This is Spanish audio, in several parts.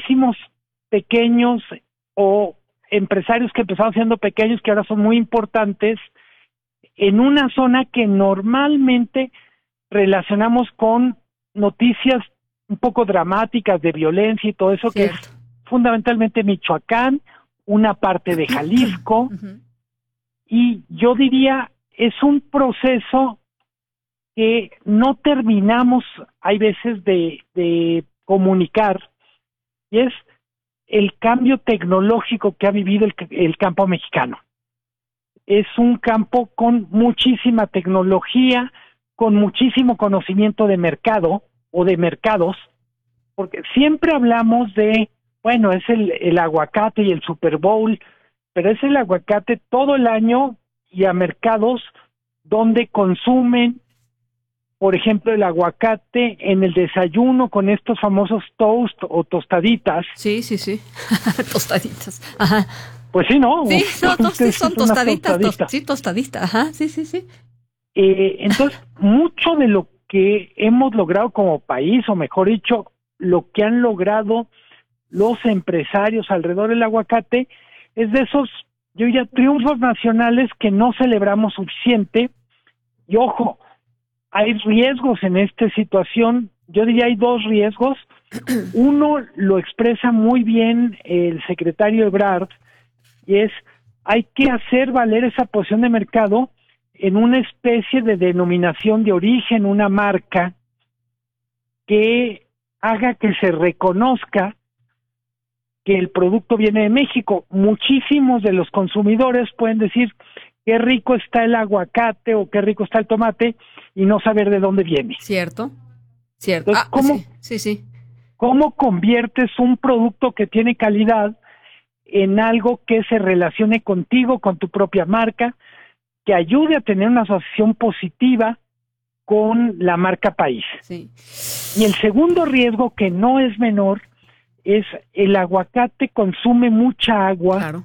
muchísimos pequeños o empresarios que empezaron siendo pequeños, que ahora son muy importantes, en una zona que normalmente relacionamos con noticias un poco dramáticas de violencia y todo eso, Cierto. que es fundamentalmente Michoacán, una parte de Jalisco, y yo diría, es un proceso que no terminamos, hay veces, de comunicar, y es el cambio tecnológico que ha vivido el campo mexicano. Es un campo con muchísima tecnología, con muchísimo conocimiento de mercado o de mercados, porque siempre hablamos de, bueno, es el aguacate y el Super Bowl, pero es el aguacate todo el año y a mercados donde consumen, por ejemplo, el aguacate en el desayuno con estos famosos toast o tostaditas. Sí. Tostaditas. Ajá. Pues sí, ¿no? Sí, no, sí, son tostaditas. Tostadita. Ajá, sí. Entonces, mucho de lo que hemos logrado como país, o mejor dicho, lo que han logrado los empresarios alrededor del aguacate, es de esos, yo diría, triunfos nacionales que no celebramos suficiente. Y ojo, hay riesgos en esta situación. Yo diría hay dos riesgos. Uno lo expresa muy bien el secretario Ebrard, y es, hay que hacer valer esa posición de mercado en una especie de denominación de origen, una marca que haga que se reconozca que el producto viene de México. Muchísimos de los consumidores pueden decir qué rico está el aguacate o qué rico está el tomate y no saber de dónde viene. Cierto. Entonces, Sí. ¿cómo conviertes un producto que tiene calidad en algo que se relacione contigo, con tu propia marca, que ayude a tener una asociación positiva con la marca país? Sí. Y el segundo riesgo, que no es menor, es el aguacate consume mucha agua. Claro.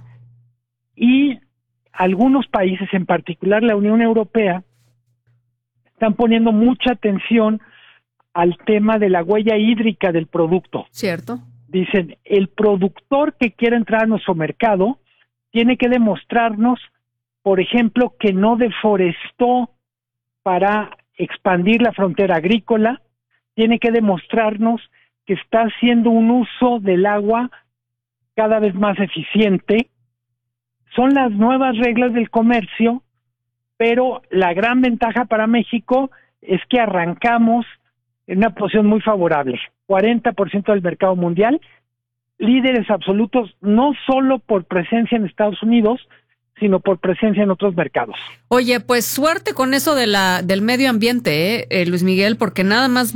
Y algunos países, en particular la Unión Europea, están poniendo mucha atención al tema de la huella hídrica del producto. Cierto. Dicen, el productor que quiera entrar a nuestro mercado tiene que demostrarnos, por ejemplo, que no deforestó para expandir la frontera agrícola, tiene que demostrarnos que está haciendo un uso del agua cada vez más eficiente. Son las nuevas reglas del comercio, pero la gran ventaja para México es que arrancamos en una posición muy favorable. 40% del mercado mundial, líderes absolutos, no solo por presencia en Estados Unidos, sino por presencia en otros mercados. Oye, pues suerte con eso del medio ambiente, Luis Miguel, porque nada más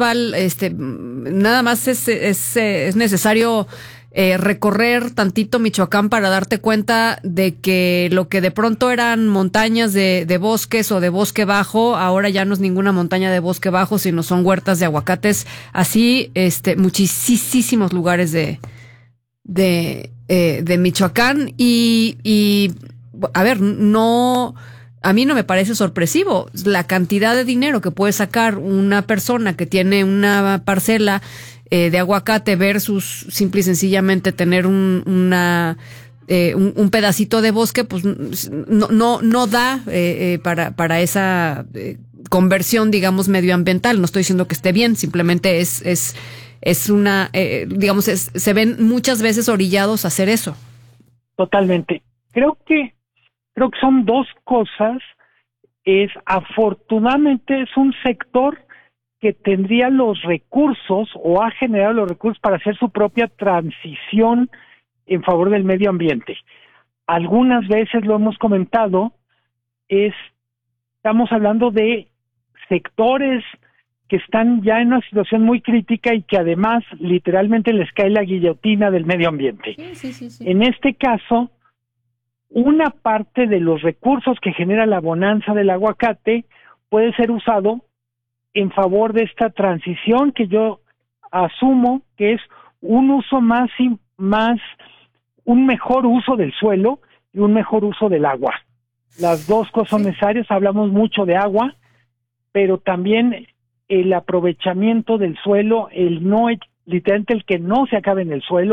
es necesario recorrer tantito Michoacán para darte cuenta de que lo que de pronto eran montañas de bosques o de bosque bajo, ahora ya no es ninguna montaña de bosque bajo, sino son huertas de aguacates, así, muchísimos lugares de Michoacán y a ver, a mí no me parece sorpresivo la cantidad de dinero que puede sacar una persona que tiene una parcela de aguacate versus simple y sencillamente tener un pedacito de bosque, pues no da para esa conversión, digamos, medioambiental. No estoy diciendo que esté bien, simplemente es una, digamos, se ven muchas veces orillados a hacer eso. Totalmente. Creo que son dos cosas. Afortunadamente es un sector que tendría los recursos o ha generado los recursos para hacer su propia transición en favor del medio ambiente. Algunas veces lo hemos comentado, estamos hablando de sectores que están ya en una situación muy crítica y que además literalmente les cae la guillotina del medio ambiente. Sí. En este caso, una parte de los recursos que genera la bonanza del aguacate puede ser usado en favor de esta transición que yo asumo que es un uso un mejor uso del suelo y un mejor uso del agua. Las dos cosas son necesarias. Hablamos mucho de agua, pero también el aprovechamiento del suelo, literalmente el que no se acabe en el suelo,